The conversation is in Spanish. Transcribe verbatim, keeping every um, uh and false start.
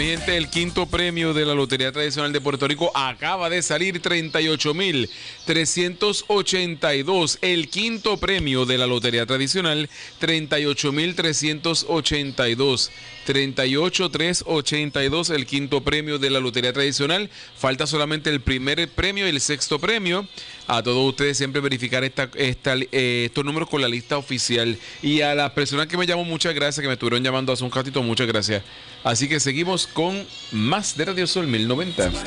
mi gente, el quinto premio de la Lotería Tradicional de Puerto Rico acaba de salir, treinta y ocho mil trescientos ochenta y dos. El quinto premio de la Lotería Tradicional, treinta y ocho mil trescientos ochenta y dos. treinta y ocho mil trescientos ochenta y dos, el quinto premio de la Lotería Tradicional. Falta solamente el primer premio y el sexto premio. A todos ustedes siempre verificar esta, esta, eh, estos números con la lista oficial. Y a las personas que me llamó, muchas gracias, que me estuvieron llamando hace un ratito, muchas gracias. Así que seguimos con más de Radio Sol mil noventa.